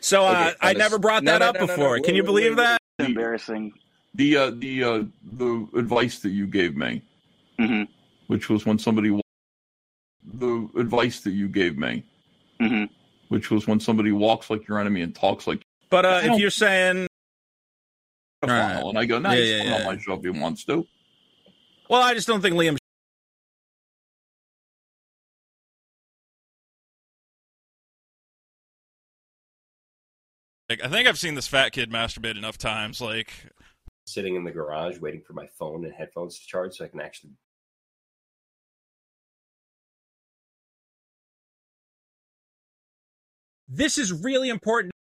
So I is- never brought that up before. Can you believe that? It's embarrassing. The advice that you gave me, which was when somebody the advice that you gave me, which was when somebody walks like your enemy and talks like. But if you're saying, and I go, no, he's coming on my show if he wants to. Well, I just don't think Liam. Like, I think I've seen this fat kid masturbate enough times. Like, sitting in the garage waiting for my phone and headphones to charge so I can actually. This is really important.